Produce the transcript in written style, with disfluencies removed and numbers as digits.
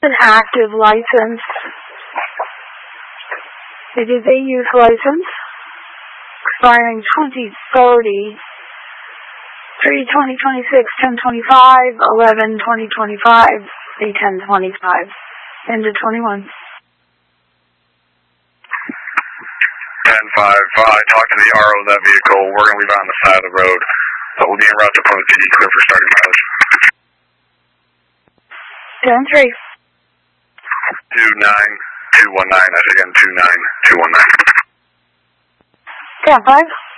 An active license. It is a youth license expiring 2030, 3/2026, 10/25, 11/2025, 8/10/25, end of 21. 10-5, talk to the RO of that vehicle. We're going to leave it on the side of the road. We'll be en route to Plymouth PD, clear for starting mileage. 10-3. 29219, that's again 29219. 10-5.